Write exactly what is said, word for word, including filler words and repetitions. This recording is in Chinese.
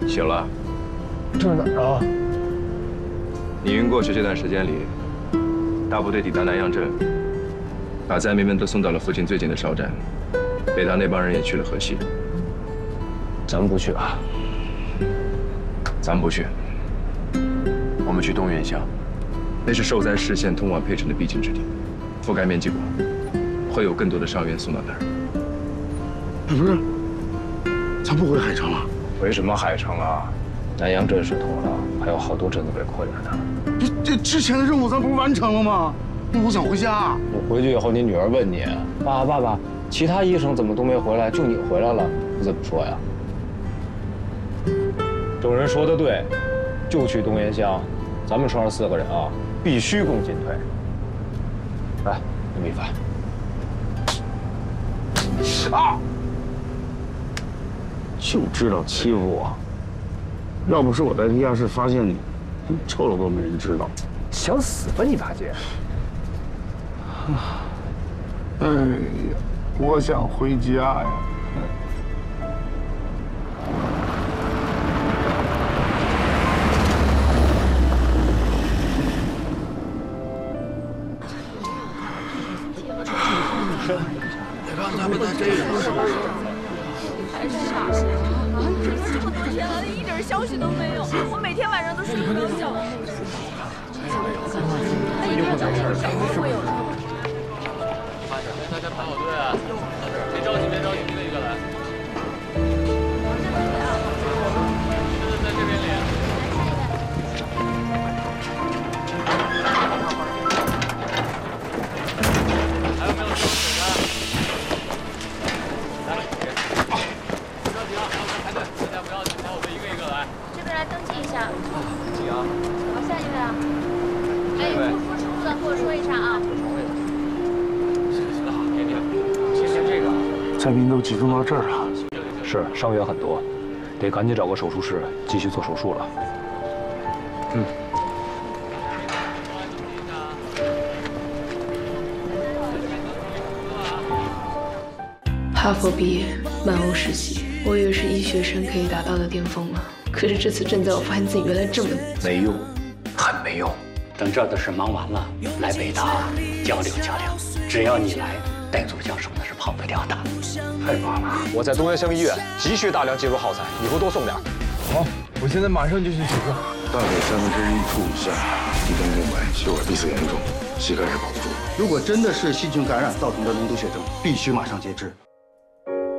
醒了。 这是哪儿啊？ 你晕过去这段时间里，大部队抵达南阳镇，把灾民们都送到了附近最近的哨站。北大那帮人也去了河西。 咱们不去啊？ 咱们不去， 我们去东源乡。 那是受灾市县通往沛城的必经之地，覆盖面积广，会有更多的伤员送到那儿。 不是，咱不回海城了？ 回什么海城啊？南阳镇是通了，还有好多镇子被扩展呢。 这这之前的任务咱不是完成了吗？那我想回家。 你回去以后，你女儿问你：“爸爸，爸爸，其他医生怎么都没回来，就你回来了？”你怎么说呀？众人说的对，就去东源乡，咱们车上四个人啊，必须共进退。来，这米饭。啊！ 就知道欺负我。要不是我在地下室发现你，臭了都没人知道。 想死吧你大姐！ 哎呀，我想回家呀。 你看他们在这个是不是？ 还是傻心啊！这么多天了，一点消息都没有，我每天晚上都睡不着觉。他一看到这个小孩会有了。 大家排好队啊！别着急，别着急，一个一个来。是在这边领。还有没有喝水的？来，别着急啊，还有人排队，大家不要紧，排好队，一个一个来。 这边来登记一下。 请啊。 好，下一位啊。哎，不不出入的跟我说一声啊。 灾民都集中到这儿了， 是伤员很多，得赶紧找个手术室继续做手术了。嗯。 哈佛毕业，满欧实习，我以为是医学生可以达到的巅峰了。可是这次正在我发现自己原来这么没用，很没用。 等这的事忙完了，来北大交流交流。只要你来，戴组教授那是跑不掉的。 太棒了！我在东源乡医院急需大量介入耗材，你给我多送点。 好，我现在马上就去取货。 大腿三分之一处以下，一根动脉，血管闭塞严重，膝盖是保不住。 如果真的是细菌感染造成的脓毒血症，必须马上截肢。